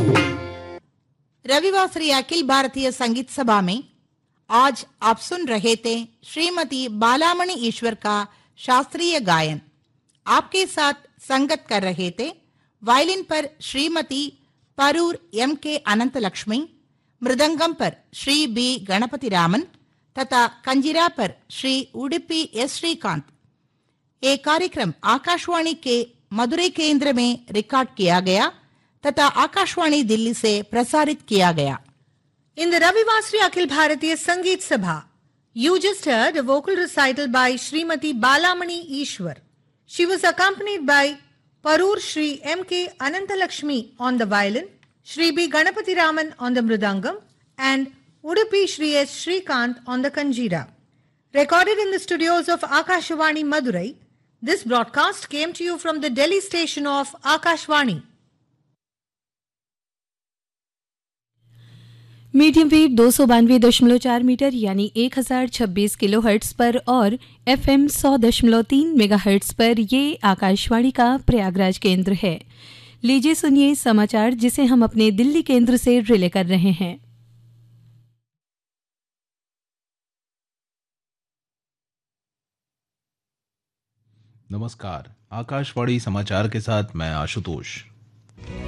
रविवासरी अखिल भारतीय संगीत सभा में आज आप सुन रहे थे श्रीमती बालामणि ईश्वर का शास्त्रीय गायन। आपके साथ संगत कर रहे थे वायलिन पर श्रीमती परूर एम के अनंत लक्ष्मी, मृदंगम पर श्री बी गणपति रामन तथा कंजिरा पर श्री उडुपी एस श्रीकांत। ये कार्यक्रम आकाशवाणी के मदुरै केंद्र में रिकॉर्ड किया गया तथा आकाशवाणी दिल्ली से प्रसारित किया गया। In the Ravivasri Akhil Bharatiya Sangeet Sabha, you just heard a vocal recital by Srimati Balamani Ishwar. She was accompanied by Parur Shri M.K. Anantalakshmi on the violin, Shri B. Ganapati Raman on the mridangam, and Udupi Shri S. Shrikant on the kanjira. Recorded in the studios of Akashvani Madurai, this broadcast came to you from the Delhi station of Akashvani. Medium wave 292.4 metre यानी 1026 kilohertz पर और FM 100.3 megahertz पर ये आकाशवाणी का प्रयागराज केंद्र है। लीजिए सुनिए समाचार जिसे हम अपने दिल्ली केंद्र से रिले कर रहे हैं। नमस्कार, आकाशवाणी समाचार के साथ मैं आशुतोष।